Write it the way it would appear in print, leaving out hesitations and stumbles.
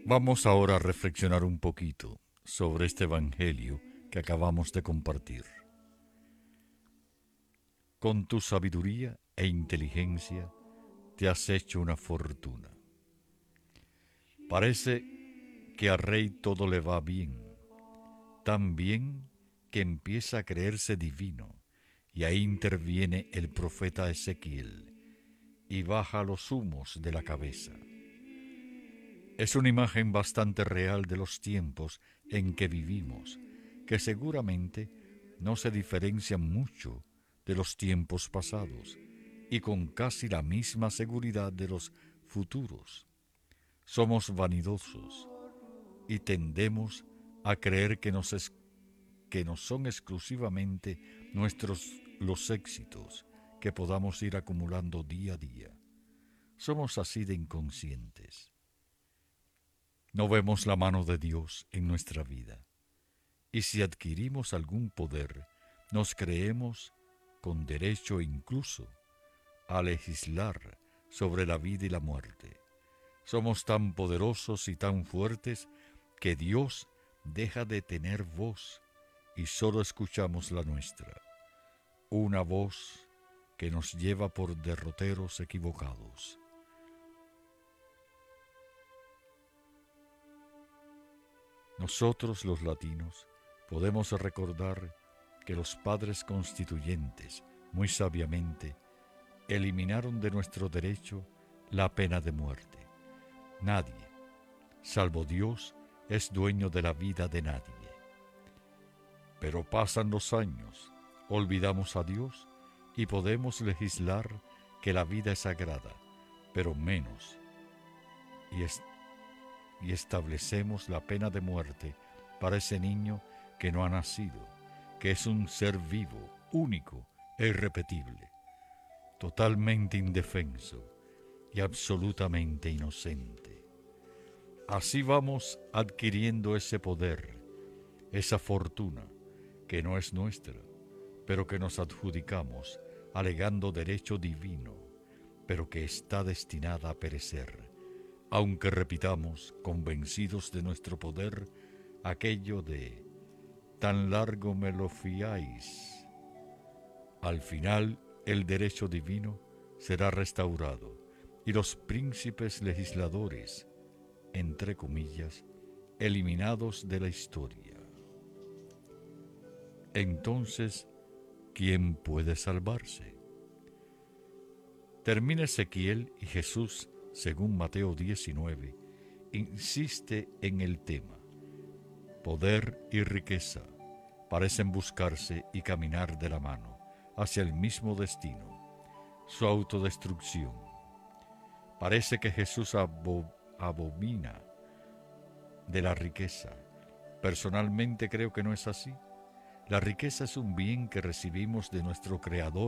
Vamos ahora a reflexionar un poquito sobre este Evangelio que acabamos de compartir. Con tu sabiduría e inteligencia te has hecho una fortuna. Parece que al rey todo le va bien, tan bien que empieza a creerse divino, y ahí interviene el profeta Ezequiel y baja los humos de la cabeza. Es una imagen bastante real de los tiempos en que vivimos, que seguramente no se diferencian mucho de los tiempos pasados y con casi la misma seguridad de los futuros. Somos vanidosos y tendemos a creer que nos son exclusivamente nuestros los éxitos que podamos ir acumulando día a día. Somos así de inconscientes. No vemos la mano de Dios en nuestra vida. Y si adquirimos algún poder, nos creemos con derecho incluso a legislar sobre la vida y la muerte. Somos tan poderosos y tan fuertes que Dios deja de tener voz y solo escuchamos la nuestra. Una voz que nos lleva por derroteros equivocados. Nosotros los latinos podemos recordar que los padres constituyentes, muy sabiamente, eliminaron de nuestro derecho la pena de muerte. Nadie, salvo Dios, es dueño de la vida de nadie. Pero pasan los años, olvidamos a Dios y podemos legislar que la vida es sagrada, pero menos, y establecemos la pena de muerte para ese niño que no ha nacido, que es un ser vivo, único e irrepetible, totalmente indefenso y absolutamente inocente. Así vamos adquiriendo ese poder, esa fortuna que no es nuestra, pero que nos adjudicamos alegando derecho divino, pero que está destinada a perecer, aunque repitamos, convencidos de nuestro poder, aquello de «tan largo me lo fiáis». Al final, el derecho divino será restaurado y los príncipes legisladores, entre comillas, eliminados de la historia. Entonces, ¿quién puede salvarse? Termina Ezequiel y Jesús, según Mateo 19, insiste en el tema. Poder y riqueza parecen buscarse y caminar de la mano hacia el mismo destino, su autodestrucción. Parece que Jesús abomina de la riqueza. Personalmente creo que no es así. La riqueza es un bien que recibimos de nuestro Creador